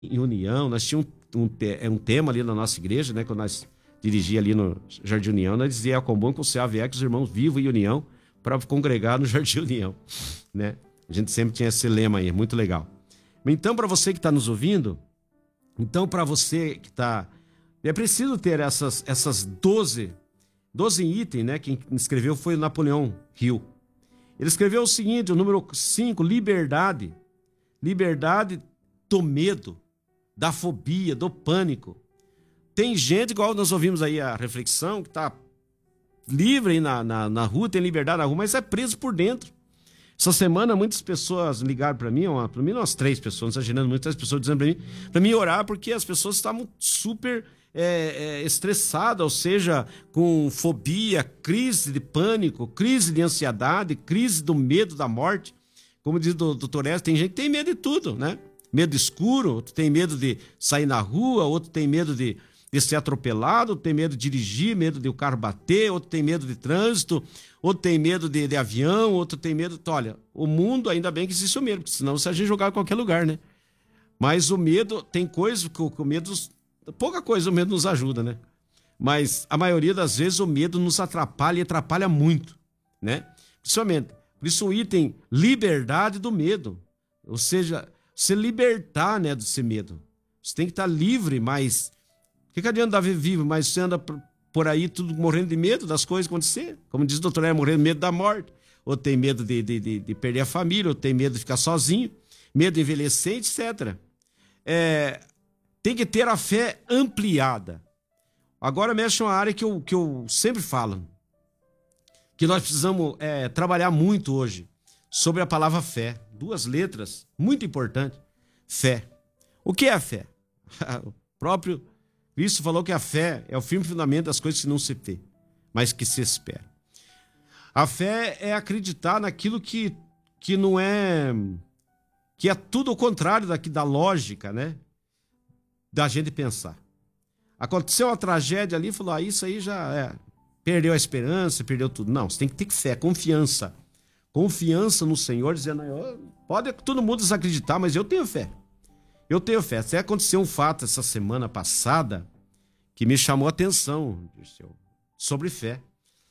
em União, nós tínhamos um tema ali na nossa igreja, né? Quando nós dirigia ali no Jardim União, nós dizia: é comum que o céu vier que os irmãos vivam em união para congregar no Jardim União, né? A gente sempre tinha esse lema aí, muito legal. Então, para você que está nos ouvindo, então para você que está... É preciso ter essas 12 itens, né? Quem escreveu foi o Napoleão Hill. Ele escreveu o seguinte, o número 5, liberdade. Liberdade do medo, da fobia, do pânico. Tem gente, igual nós ouvimos aí a reflexão, que está livre aí na rua, tem liberdade na rua, mas é preso por dentro. Essa semana, muitas pessoas ligaram para mim umas 3 pessoas, não exagerando, muitas pessoas dizendo para mim orar, porque as pessoas estavam super estressadas, ou seja, com fobia, crise de pânico, crise de ansiedade, crise do medo da morte. Como diz o doutor Ezra, tem gente que tem medo de tudo, né? Medo escuro, outro tem medo de sair na rua, outro tem medo de ser atropelado, outro tem medo de dirigir, medo de o carro bater, outro tem medo de trânsito, outro tem medo de avião, outro tem medo... Olha, o mundo, ainda bem que existe o medo, porque senão você a gente jogar em qualquer lugar, né? Mas o medo, tem coisa que o medo... Pouca coisa o medo nos ajuda, né? Mas a maioria das vezes o medo nos atrapalha e atrapalha muito, né? Principalmente, por isso o item liberdade do medo. Ou seja, se libertar, né, desse medo. Você tem que estar livre, mas... O que adianta estar vivo, mas você anda por aí tudo morrendo de medo das coisas acontecer? Como diz o doutor, morrendo de medo da morte. Ou tem medo de perder a família, ou tem medo de ficar sozinho, medo de envelhecer, etc. Tem que ter a fé ampliada. Agora mexe uma área que eu sempre falo, que nós precisamos trabalhar muito hoje, sobre a palavra fé. 2 letras, muito importante. Fé. O que é a fé? O próprio Cristo falou que a fé é o firme fundamento das coisas que não se vê, mas que se espera. A fé é acreditar naquilo que não é... que é tudo o contrário da lógica, né? Da gente pensar. Aconteceu uma tragédia ali, falou, isso aí já perdeu a esperança, perdeu tudo. Não, você tem que ter fé, confiança. Confiança no Senhor, dizendo, pode todo mundo desacreditar, mas eu tenho fé. Eu tenho fé. Até aconteceu um fato essa semana passada que me chamou a atenção sobre fé.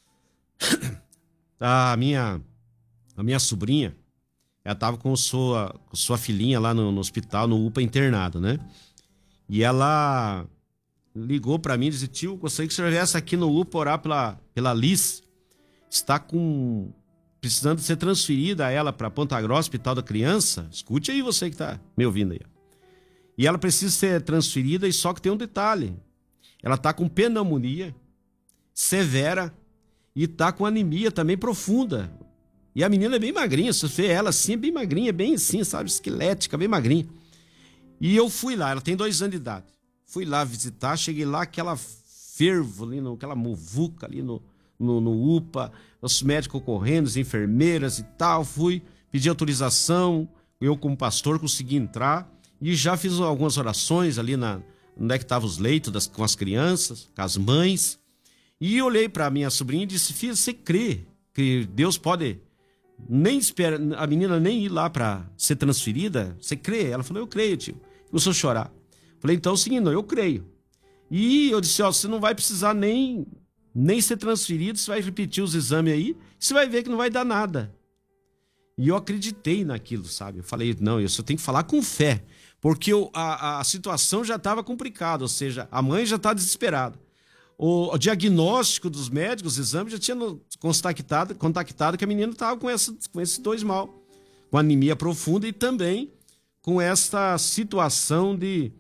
A minha sobrinha, ela estava com sua filhinha lá no hospital, no UPA internado, né? E ela ligou para mim e disse, tio, gostaria que o senhor viesse aqui no UPA orar pela Liz. Está precisando ser transferida ela para Ponta Grossa, Hospital da Criança. Escute aí você que está me ouvindo aí. E ela precisa ser transferida, e só que tem um detalhe. Ela está com pneumonia severa e está com anemia também profunda. E a menina é bem magrinha, se você vê ela assim, é bem magrinha, bem assim, sabe, esquelética, bem magrinha. E eu fui lá, ela tem 2 anos de idade. Fui lá visitar, cheguei lá, aquela fervo ali, aquela muvuca ali no UPA, os médicos correndo, as enfermeiras e tal. Fui pedir autorização, eu como pastor consegui entrar e já fiz algumas orações ali onde é que estavam os leitos com as crianças, com as mães. E olhei para minha sobrinha e disse, filha, você crê que Deus pode... Nem espera a menina nem ir lá para ser transferida? Você crê? Ela falou, eu creio, tio. Começou a chorar. Falei, então é o seguinte, não, eu creio. E eu disse, você não vai precisar nem ser transferido, você vai repetir os exames aí, você vai ver que não vai dar nada. E eu acreditei naquilo, sabe? Eu falei, não, eu só tenho que falar com fé, porque a situação já estava complicada, ou seja, a mãe já está desesperada. O diagnóstico dos médicos, os exames, já tinha contactado que a menina estava com esses 2 mal, com anemia profunda e também com essa situação de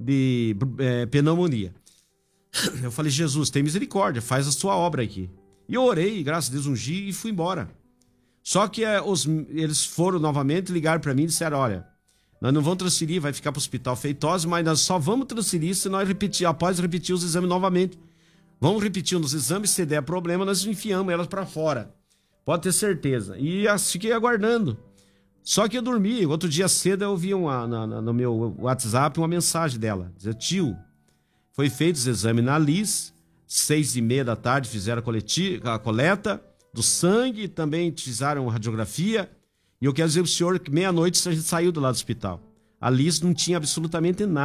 pneumonia. Eu falei, Jesus, tem misericórdia, faz a sua obra aqui. E eu orei, graças a Deus, ungi e fui embora. Só que eles foram novamente, ligaram para mim e disseram, olha, nós não vamos transferir, vai ficar para o Hospital Feitosa, mas nós só vamos transferir se nós após repetir os exames novamente. Vamos repetir os exames, se der problema, nós enfiamos elas para fora. Pode ter certeza. E fiquei aguardando. Só que eu dormi. Outro dia cedo eu vi no meu WhatsApp uma mensagem dela. Dizia, tio, foi feito os exames na Liz, 6h30 da tarde fizeram a coleta do sangue, também fizeram radiografia. E eu quero dizer pro senhor que meia-noite a gente saiu do lado do hospital. A Liz não tinha absolutamente nada.